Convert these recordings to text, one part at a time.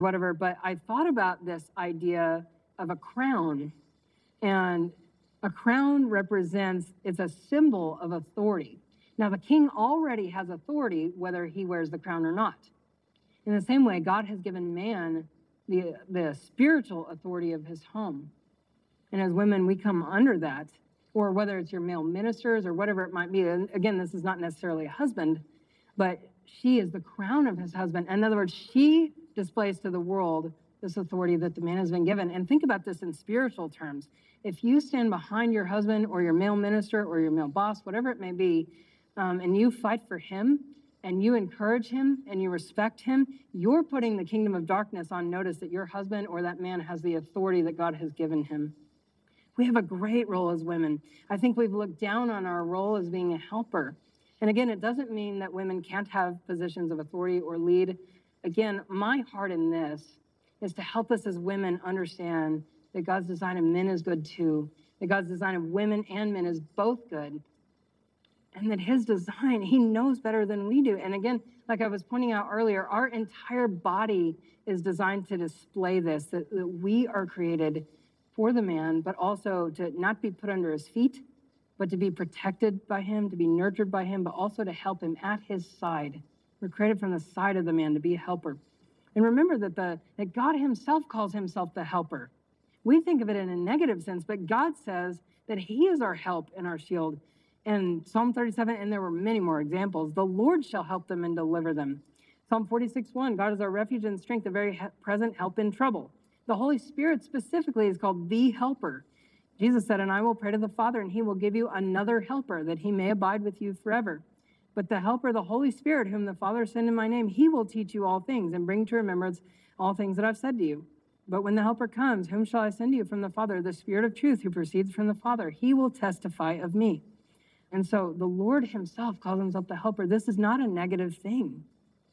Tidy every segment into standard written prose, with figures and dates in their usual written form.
whatever, but I thought about this idea of a crown. And a crown it's a symbol of authority. Now, the king already has authority whether he wears the crown or not. In the same way, God has given man the spiritual authority of his home. And as women, we come under that, or whether it's your male ministers or whatever it might be. And again, this is not necessarily a husband, but she is the crown of his husband. In other words, she displays to the world this authority that the man has been given. And think about this in spiritual terms. If you stand behind your husband or your male minister or your male boss, whatever it may be, and you fight for him and you encourage him and you respect him, you're putting the kingdom of darkness on notice that your husband or that man has the authority that God has given him. We have a great role as women. I think we've looked down on our role as being a helper. And again, it doesn't mean that women can't have positions of authority or lead. Again, my heart in this is to help us as women understand that God's design of men is good too, that God's design of women and men is both good, and that his design, he knows better than we do. And again, like I was pointing out earlier, our entire body is designed to display this, that we are created for the man, but also to not be put under his feet, but to be protected by him, to be nurtured by him, but also to help him at his side. We're created from the side of the man to be a helper. And remember that God himself calls himself the helper. We think of it in a negative sense, but God says that he is our help and our shield. And Psalm 37, and there were many more examples, the Lord shall help them and deliver them. Psalm 46:1, God is our refuge and strength, a very present help in trouble. The Holy Spirit specifically is called the helper. Jesus said, and I will pray to the Father, and he will give you another helper, that he may abide with you forever. But the helper, the Holy Spirit, whom the Father sent in my name, he will teach you all things and bring to remembrance all things that I've said to you. But when the helper comes, whom shall I send to you from the Father? The Spirit of truth who proceeds from the Father. He will testify of me. And so the Lord himself calls himself the helper. This is not a negative thing.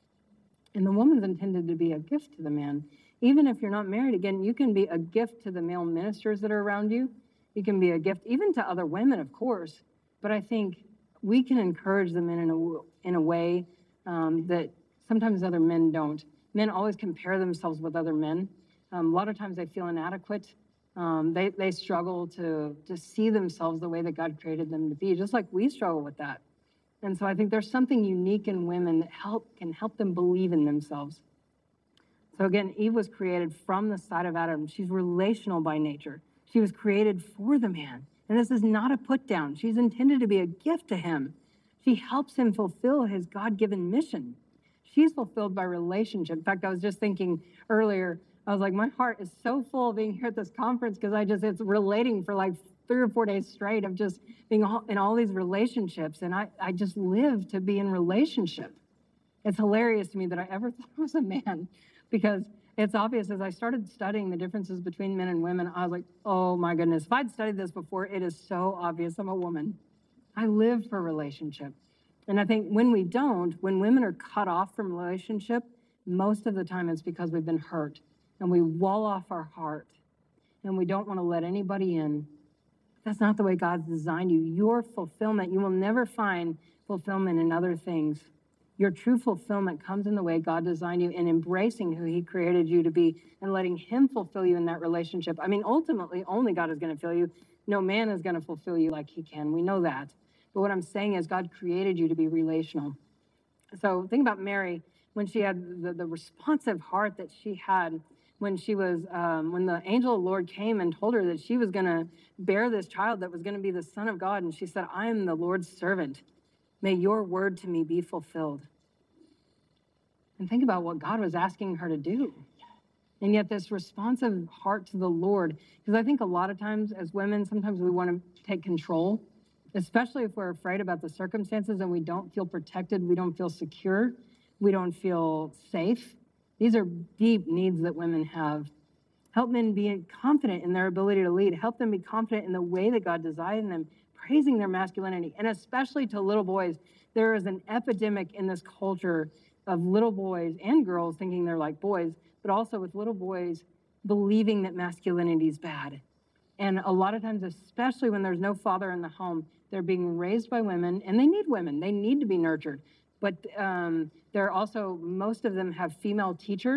And the woman's intended to be a gift to the man. Even if you're not married, again, you can be a gift to the male ministers that are around you. You can be a gift even to other women, of course. But I think we can encourage the men in a way that sometimes other men don't. Men always compare themselves with other men. A lot of times they feel inadequate. They struggle to see themselves the way that God created them to be, just like we struggle with that. And so I think there's something unique in women that can help them believe in themselves. So again, Eve was created from the side of Adam. She's relational by nature. She was created for the man. And this is not a put down. She's intended to be a gift to him. She helps him fulfill his God-given mission. She's fulfilled by relationship. In fact, I was just thinking earlier, I was like, my heart is so full being here at this conference because it's relating for like 3 or 4 days straight of just being in all these relationships. And I just live to be in relationship. It's hilarious to me that I ever thought I was a man, because it's obvious as I started studying the differences between men and women, I was like, oh my goodness, if I'd studied this before, it is so obvious I'm a woman. I live for relationship. And I think when women are cut off from relationship, most of the time it's because we've been hurt and we wall off our heart and we don't want to let anybody in. That's not the way God's designed you. Your fulfillment, you will never find fulfillment in other things. Your true fulfillment comes in the way God designed you, in embracing who he created you to be and letting him fulfill you in that relationship. I mean, ultimately, only God is going to fill you. No man is going to fulfill you like he can. We know that. But what I'm saying is God created you to be relational. So think about Mary, when she had the responsive heart that she had when the angel of the Lord came and told her that she was going to bear this child that was going to be the Son of God. And she said, I am the Lord's servant. May your word to me be fulfilled. And think about what God was asking her to do. And yet this responsive heart to the Lord, because I think a lot of times as women, sometimes we want to take control, especially if we're afraid about the circumstances and we don't feel protected, we don't feel secure, we don't feel safe. These are deep needs that women have. Help men be confident in their ability to lead. Help them be confident in the way that God designed them, praising their masculinity. And especially to little boys, there is an epidemic in this culture of little boys and girls thinking they're like boys, but also with little boys believing that masculinity is bad. And a lot of times, especially when there's no father in the home, they're being raised by women, and they need women. They need to be nurtured. But they're also, most of them have female teachers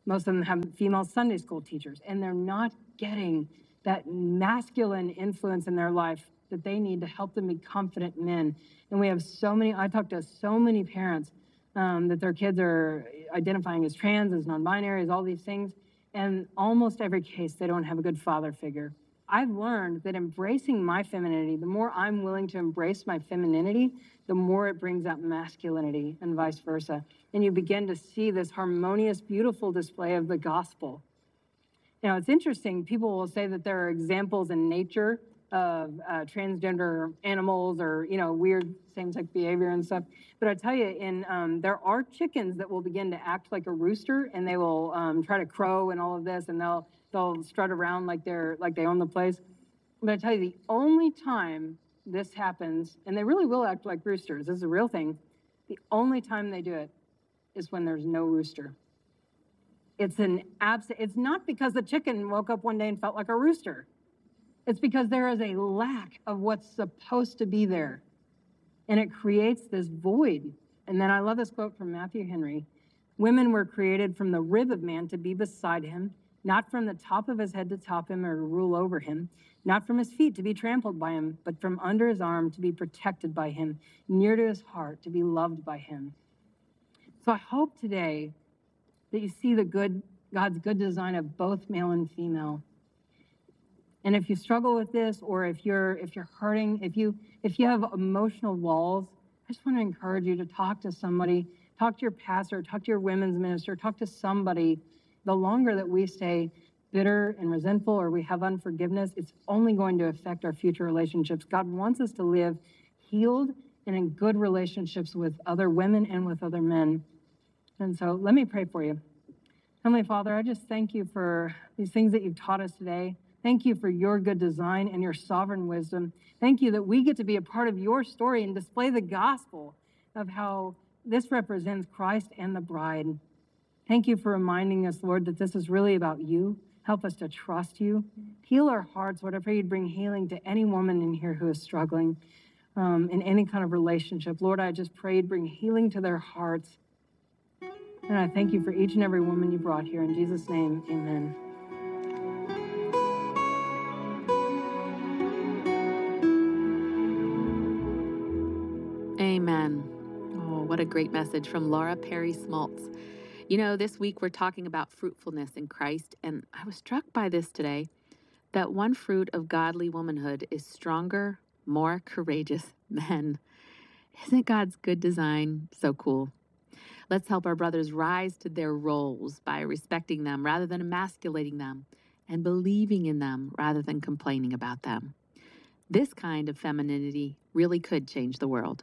Most of them have female Sunday school teachers, and they're not getting that masculine influence in their life that they need to help them be confident men. And we have I talk to so many parents that their kids are identifying as trans, as non-binary, as all these things. And almost every case, they don't have a good father figure. I've learned that embracing my femininity, the more I'm willing to embrace my femininity, the more it brings out masculinity and vice versa. And you begin to see this harmonious, beautiful display of the gospel. Now, it's interesting. People will say that there are examples in nature of transgender animals or, weird same-sex behavior and stuff. But I tell you, there are chickens that will begin to act like a rooster, and they will try to crow and all of this, and they'll strut around like they own the place. But I tell you, the only time this happens, and they really will act like roosters, this is a real thing, the only time they do it is when there's no rooster. It's not because the chicken woke up one day and felt like a rooster. It's because there is a lack of what's supposed to be there. And it creates this void. And then I love this quote from Matthew Henry. Women were created from the rib of man to be beside him, not from the top of his head to top him or to rule over him, not from his feet to be trampled by him, but from under his arm to be protected by him, near to his heart to be loved by him. So I hope today that you see God's good design of both male and female. And if you struggle with this, or if you're hurting, if you have emotional walls, I just want to encourage you to talk to somebody, talk to your pastor, talk to your women's minister, talk to somebody. The longer that we stay bitter and resentful or we have unforgiveness, it's only going to affect our future relationships. God wants us to live healed and in good relationships with other women and with other men. And so let me pray for you. Heavenly Father, I just thank you for these things that you've taught us today. Thank you for your good design and your sovereign wisdom. Thank you that we get to be a part of your story and display the gospel of how this represents Christ and the bride. Thank you for reminding us, Lord, that this is really about you. Help us to trust you. Heal our hearts. Lord, I pray you'd bring healing to any woman in here who is struggling in any kind of relationship. Lord, I just pray you'd bring healing to their hearts. And I thank you for each and every woman you brought here. In Jesus' name, amen. Amen. Oh, what a great message from Laura Perry Smoltz. This week we're talking about fruitfulness in Christ, and I was struck by this today, that one fruit of godly womanhood is stronger, more courageous men. Isn't God's good design so cool? Let's help our brothers rise to their roles by respecting them rather than emasculating them, and believing in them rather than complaining about them. This kind of femininity really could change the world.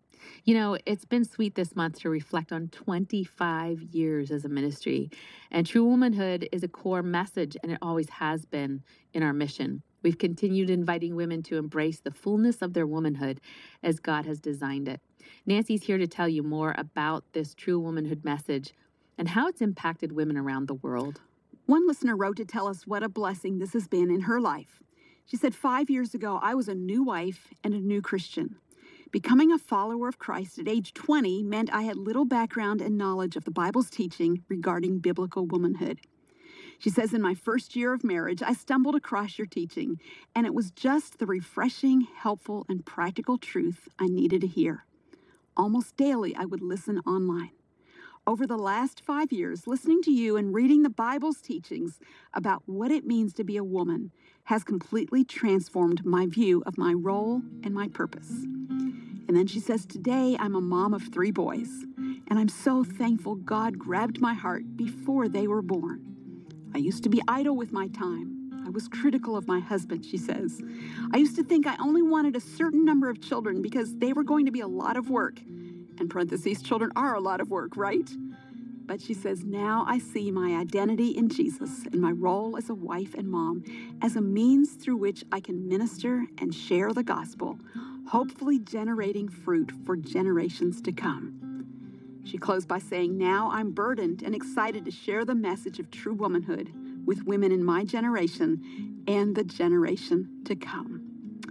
It's been sweet this month to reflect on 25 years as a ministry, and true womanhood is a core message, and it always has been in our mission. We've continued inviting women to embrace the fullness of their womanhood as God has designed it. Nancy's here to tell you more about this true womanhood message and how it's impacted women around the world. One listener wrote to tell us what a blessing this has been in her life. She said, 5 years ago, I was a new wife and a new Christian. Becoming a follower of Christ at age 20 meant I had little background and knowledge of the Bible's teaching regarding biblical womanhood. She says, in my first year of marriage, I stumbled across your teaching, and it was just the refreshing, helpful, and practical truth I needed to hear. Almost daily, I would listen online. Over the last 5 years, listening to you and reading the Bible's teachings about what it means to be a woman has completely transformed my view of my role and my purpose. And then she says, today I'm a mom of 3 boys, and I'm so thankful God grabbed my heart before they were born. I used to be idle with my time. I was critical of my husband, she says. I used to think I only wanted a certain number of children because they were going to be a lot of work. In parentheses, children are a lot of work, right? But she says, now I see my identity in Jesus and my role as a wife and mom as a means through which I can minister and share the gospel, hopefully generating fruit for generations to come. She closed by saying, now I'm burdened and excited to share the message of true womanhood with women in my generation and the generation to come.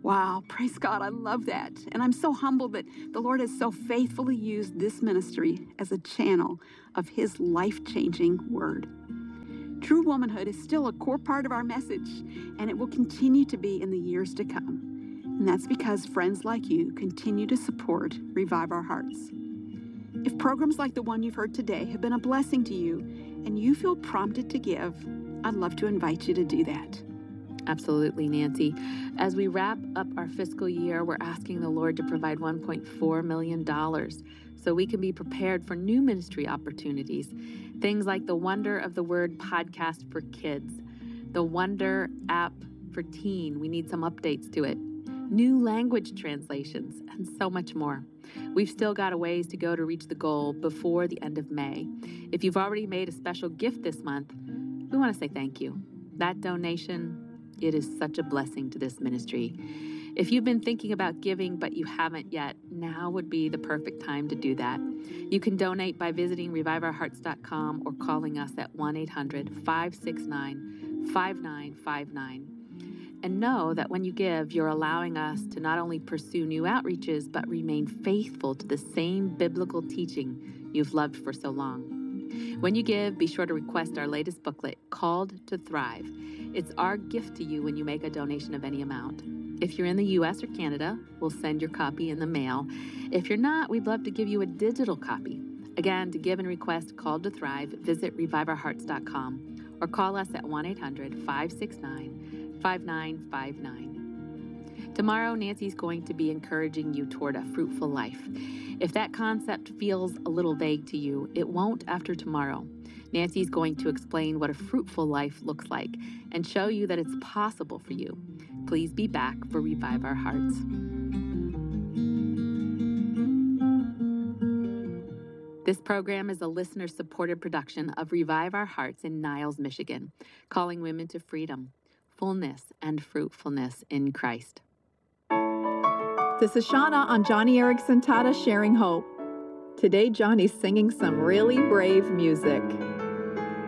Wow, praise God, I love that. And I'm so humbled that the Lord has so faithfully used this ministry as a channel of His life-changing word. True womanhood is still a core part of our message, and it will continue to be in the years to come. And that's because friends like you continue to support Revive Our Hearts. If programs like the one you've heard today have been a blessing to you and you feel prompted to give, I'd love to invite you to do that. Absolutely, Nancy. As we wrap up our fiscal year, we're asking the Lord to provide $1.4 million so we can be prepared for new ministry opportunities. Things like the Wonder of the Word podcast for kids, the Wonder app for teen. We need some updates to it. New language translations, and so much more. We've still got a ways to go to reach the goal before the end of May. If you've already made a special gift this month, we want to say thank you. That donation, it is such a blessing to this ministry. If you've been thinking about giving but you haven't yet, now would be the perfect time to do that. You can donate by visiting reviveourhearts.com or calling us at 1-800-569-5959. And know that when you give, you're allowing us to not only pursue new outreaches, but remain faithful to the same biblical teaching you've loved for so long. When you give, be sure to request our latest booklet, Called to Thrive. It's our gift to you when you make a donation of any amount. If you're in the U.S. or Canada, we'll send your copy in the mail. If you're not, we'd love to give you a digital copy. Again, to give and request Called to Thrive, visit reviveourhearts.com or call us at 1-800-569-5959. Tomorrow, Nancy's going to be encouraging you toward a fruitful life. If that concept feels a little vague to you, it won't after tomorrow. Nancy's going to explain what a fruitful life looks like and show you that it's possible for you. Please be back for Revive Our Hearts. This program is a listener-supported production of Revive Our Hearts in Niles, Michigan, calling women to freedom, fullness, and fruitfulness in Christ. This is Shauna on Johnny Erickson Tata Sharing Hope. Today, Johnny's singing some really brave music.